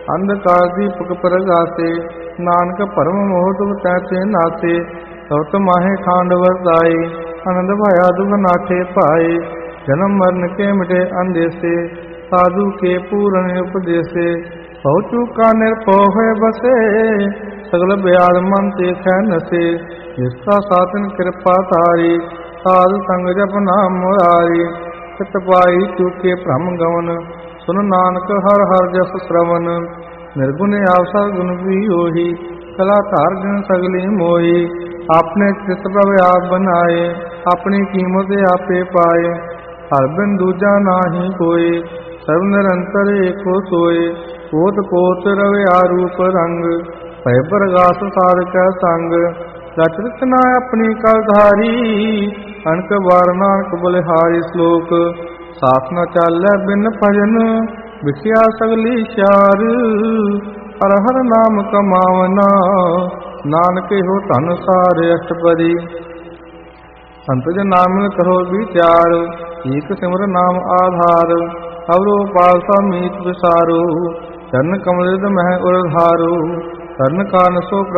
ਅੰਧਕਾਰ ਦੀਪਕ ਪ੍ਰਗਾਸੇ, ਨਾਨਕ ਭਰਮ ਮੋਹ ਦੁਖ ਤੈਤੇ ਨਾਸੇ। ਸਬਤ ਮਾਹੇ ਖਾਂਡ ਵਰਤਾਏ, ਆਨੰਦ ਭਇਆ ਦੁਖ ਨਾਠੇ ਪਾਏ। ਜਨਮ ਮਰਨ ਕੇ ਮਿਟੇ ਅੰਦੇਸੇ, ਸਾਧੂ ਕੇ ਪੂਰਨ ਉਪਦੇਸੇ। ਬਹੁ ਚੂਕਾ ਨਿਰਭਉ ਹੋਏ ਬਸੇ, ਸਗਲ ਬਿਆਦ ਮਨ ਤੇ ਖੈ ਨਸੇ। ਜਿਸਕਾ ਸਾਧਨ ਕਿਰਪਾ ਤਾਰੀ, ਸਾਧ ਸੰਗ ਜਪ ਨਾਮ ਮੁਰਾਰੀ। ਚਿਤ ਪਾਈ ਚੂਕੇ ਭ੍ਰਮ ਗਵਨ, ਸੁਨ ਨਾਨਕ ਹਰ ਹਰ ਜਸ ਸ਼ਰਵਨ। ਨਿਰਗੁਣ ਆਪ ਗੁਣ ਵੀ ਉਹੀ, ਕਲਾ ਧਾਰ ਜਨ ਸਗਲੀ ਮੋਹੀ। ਆਪਣੇ ਚਿਤ ਪ੍ਰਭ ਆਪ ਬਨਾਏ, ਆਪਣੀ ਕੀਮਤ ਆਪੇ ਪਾਏ। ਹਰ ਬਿਨ ਦੂਜਾ ਨਾਹੀ ਕੋਇ, ਸਰਬ ਨਿਰੰਤਰ ਏਕੋ ਸੋਇ। ਕੋਟ ਕੋਟ ਰਵਿਆ ਰੂਪ ਰੰਗ, ਭੈ ਪ੍ਰਗਾਸ ਸਾਰ ਕੈ ਸੰਗ। ਰਚਰਿਤ ਨਾ ਆਪਣੀ ਕਲ ਧਾਰੀ, ਅਨਕ ਵਾਰ ਨਾਨਕ ਬਲਿਹਾਰੀ। ਸ਼ਲੋਕ ਸਾਥ ਨ ਚਾਲੈ ਬਿਨ ਭਜਨ, ਵਿਖਿਆ ਸਗਲੀ ਸ਼ਾਰ। ਹਰ ਹਰ ਨਾਮ ਕਮਾਵਨਾ, ਨਾਨਕ ਹੋ ਧਨ ਸਾਰੇ ਅਸ਼ਟਪਦੀ। ਸੰਤ ਜਨ ਨਾਮ ਕਰੋ ਵਿਚਾਰ, ਏਕ ਸਿਮਰ ਨਾਮ ਆਧਾਰ। ਅਵਰੋ ਪਾਲਸਾ ਮੀਤ ਵਿਸਾਰੋ, ਚਰਨ ਕਮਲ ਮਹਿ ਉਰਧਾਰੋ। ਕਰਨ ਕਾਨ ਸੋ